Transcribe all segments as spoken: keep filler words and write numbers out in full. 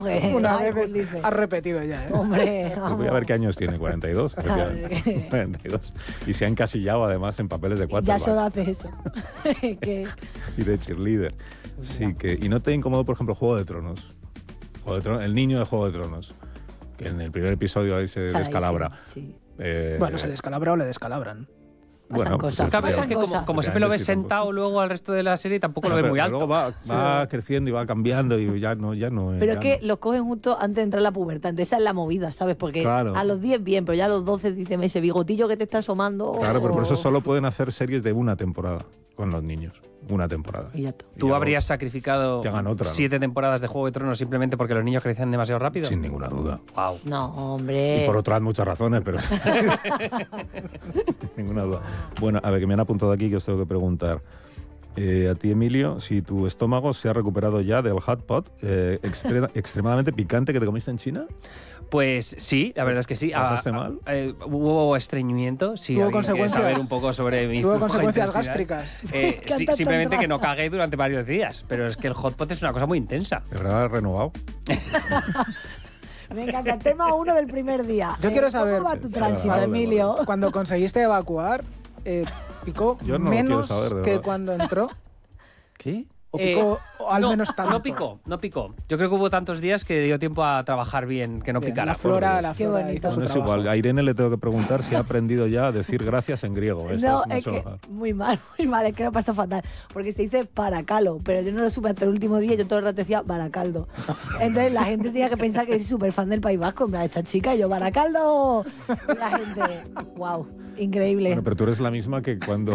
Pues, Una ay, vez dice. has repetido ya, ¿eh? Hombre, Pues voy a ver qué años tiene, cuarenta y dos. cuarenta y dos. Y se ha encasillado además en papeles de cuatro. ya solo hace eso. que... Y de cheerleader. Sí, que, y no te incomodó, por ejemplo, Juego de Tronos. Juego de Tronos, el niño de Juego de Tronos. Que en el primer episodio ahí se Sale, descalabra. Sí, sí. Eh, Bueno, se descalabra o le descalabran. Pasan pues cosas. el- Claro, es Pasan que como, cosas. como siempre lo ves sentado luego al resto de la serie, tampoco lo ves Pero muy alto. Luego va, va creciendo y va cambiando y ya no, ya no. Pero ya es que no. los cogen justo antes de entrar a la pubertad. Entonces esa es la movida, ¿sabes? Porque Claro. a los diez bien, pero ya a los doce dicen ese bigotillo que te está asomando. Claro, pero por eso o- solo pueden hacer series de una temporada con los niños. Una temporada. Y ya está. Y ¿Tú luego, habrías sacrificado que hagan otra, ¿no? siete temponeras de Juego de Tronos simplemente porque los niños crecían demasiado rápido? Sin ninguna duda. Wow. No, hombre. Y por otras muchas razones, pero. Ninguna duda. Bueno, a ver, que me han apuntado aquí que os tengo que preguntar. Eh, a ti, Emilio, si tu estómago se ha recuperado ya del hot pot eh, extre- extremadamente picante que te comiste en China. Pues sí, la verdad es que sí. ¿Pasaste Ah, mal? eh, ¿Hubo estreñimiento? Sí, ¿Tuvo alguien quiere consecuencias? saber un poco sobre mi Tuvo flujo consecuencias intestinal. gástricas. Eh, Canta sí, tan simplemente que no raro. cagué durante varios días, pero es que el hot pot es una cosa muy intensa. ¿De verdad has renovado? Me encanta. Tema uno del primer día. Yo Eh, quiero saber- ¿Cómo va tu Sí, tránsito, vale, Emilio? Cuando conseguiste evacuar, eh, ¿picó Yo no lo menos quiero saber, de que verdad. cuando entró? ¿Qué? ¿O Eh, picó o al no, menos tanto? No picó, no picó. Yo creo que hubo tantos días que dio tiempo a trabajar bien, que no Bien, picara. la flora, la Qué flora bonito. hizo su No es trabajo. igual. A Irene le tengo que preguntar si ha aprendido ya a decir gracias en griego. Esto No, es es mucho que mejor. muy mal, muy mal, es que lo pasó fatal. Porque se dice paracalo, pero yo no lo supe hasta el último día y yo todo el rato decía baracaldo. Entonces la gente tenía que pensar que soy súper fan del País Vasco, en plan, esta chica, y yo, baracaldo. Y la gente, wow, increíble. Bueno, pero tú eres la misma que cuando,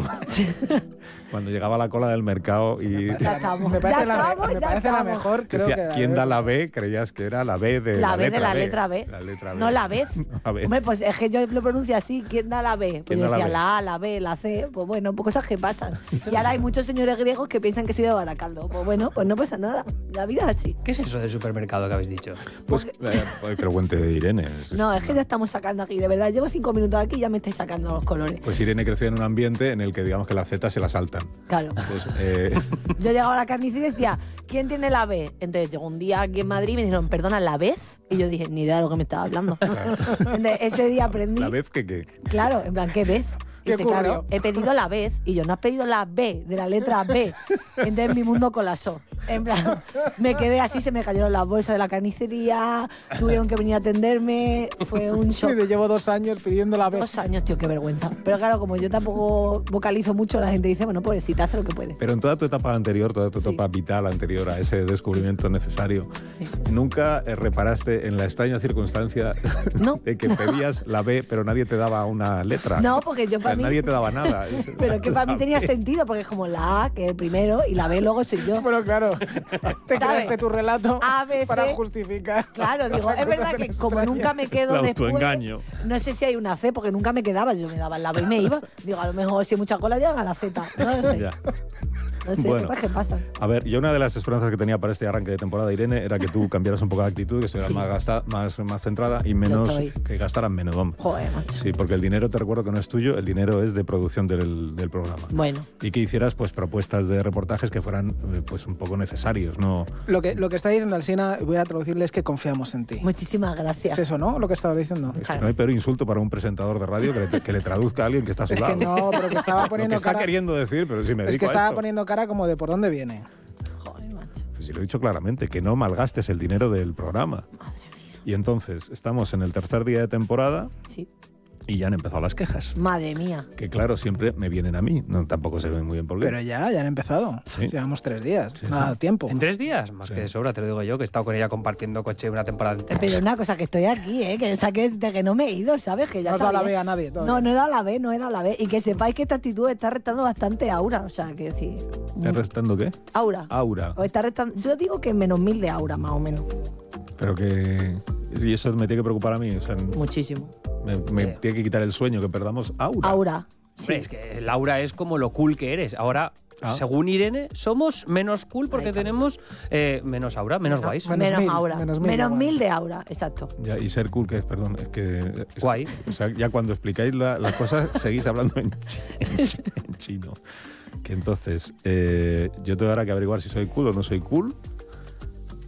cuando llegaba la cola del mercado y Ya estamos, Me parece, ya la, estamos, me ya parece la estamos. mejor, creo que... decía, ¿quién da la B? Creías que era la B de La, la, B letra de la letra B. La letra B. No la vez. La B. Hombre, pues es que yo lo pronuncio así. ¿Quién da la B? Pues ¿Quién yo da la decía B? la A, la B, la C. Pues bueno, pues cosas que pasan. Y ahora hay muchos señores griegos que piensan que soy de Baracaldo. Pues bueno, pues no pasa nada. La vida es así. ¿Qué es eso del supermercado que habéis dicho? Pues eh, pues que lo cuente Irene. No, es que ya estamos sacando aquí. De verdad, llevo cinco minutos aquí y ya me estáis sacando los colores. Pues Irene creció en un ambiente en el que digamos que las Z se la saltan. Claro. Entonces, eh, Yo llegaba a la carnicería y decía, ¿quién tiene la B? Entonces llegó un día aquí en Madrid y me dijeron, perdona, ¿la vez? Y yo dije, ni idea de lo que me estaba hablando. Entonces, ese día aprendí. la vez que, que Claro, en plan, ¿qué vez? ¿Qué Dice, ocurrió? claro, he pedido la vez y yo no has pedido la B de la letra B. Entonces mi mundo colapsó. En plan, me quedé así, se me cayeron las bolsas de la carnicería, tuvieron que venir a atenderme, fue un shock. Sí, llevo dos años pidiendo la vez. Dos años, tío, qué vergüenza. Pero claro, como yo tampoco vocalizo mucho, la gente dice, bueno, pobrecita, hace lo que puede. Pero en toda tu etapa anterior, toda tu Sí. etapa vital anterior a ese descubrimiento necesario, nunca eh, reparaste en la extraña circunstancia No. de que pedías la B, pero nadie te daba una letra. No, porque yo O sea, para mí... nadie te daba nada. Pero que para mí tenía B. sentido, porque es como la A, que es el primero, y la B luego soy yo. Bueno, claro, te ¿Sabes? creaste tu relato A, B, C. para justificar. Claro, digo, Esa es verdad cosa que tan como extraña. nunca me quedo El después, autoengaño. no sé si hay una C, porque nunca me quedaba, yo me daba la B y me iba. Digo, a lo mejor si hay mucha cola llegan a la Z, no lo sé, Ya. no sé, Bueno. cosas que pasan. A ver, yo una de las esperanzas que tenía para este arranque de temporada, Irene, era que tú cambiaras un poco de actitud, que estuvieras Sí. más, gasta, más, más centrada y menos estoy. que gastaran menos. Vamos. Joder, macho. Sí, porque el dinero, te recuerdo que no es tuyo, el dinero es de producción del, del programa. Bueno, Y que hicieras pues propuestas de reportajes que fueran eh, pues un poco necesarios, ¿no? Lo que, lo que está diciendo Alsina, voy a traducirle, es que confiamos en ti. muchísimas gracias. ¿Es eso, no? Lo que estaba diciendo. Es que Claro. no hay peor insulto para un presentador de radio que le, que le traduzca a alguien que está a su Es lado. que no, pero que estaba Lo que poniendo está cara... queriendo decir, pero si me Es dedico que a estaba esto. poniendo cara como de por dónde viene. Joder, macho. Pues si lo he dicho claramente, que no malgastes el dinero del programa. Madre mía. Y entonces, estamos en el tercer día de temporada Sí. y ya han empezado las quejas. Madre mía. Que claro, siempre me vienen a mí. No, tampoco se ven muy bien por qué. Pero ya, ya han empezado. Sí. Llevamos tres días. Sí, no ha dado sí. tiempo. ¿En tres días? Más Sí. que de sobra, te lo digo yo, que he estado con ella compartiendo coche una temporada entera. Pero una cosa, que estoy aquí, ¿eh? Que, o sea, que, de que no me he ido, ¿sabes? Que ya No has está dado la bien. B a nadie todavía. No, no he dado la B, no he dado la B. Y que sepáis que esta actitud está restando bastante aura. O sea, que decir... ¿Estás restando qué? Aura. Aura. O está restando, yo digo que menos mil de aura, más o menos. Pero que... Y eso me tiene que preocupar a mí. O sea, Muchísimo. me, me Eh. tiene que quitar el sueño, que perdamos aura. Aura. Sí. Hombre, es que Laura es como lo cool que eres. Ahora, Ah. según Irene, somos menos cool porque Ahí está. tenemos eh, menos aura, menos guays. Menos Menos, mil, aura. menos Menos, mil, mil, igual. de aura, exacto. Ya, y ser cool, que es, perdón, es que... es- Guay. O sea, ya cuando explicáis la- las cosas, seguís hablando en, chi- en chi- en chino. Que entonces, eh, yo tengo ahora que averiguar si soy cool o no soy cool.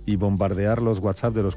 y bombardear los WhatsApp de los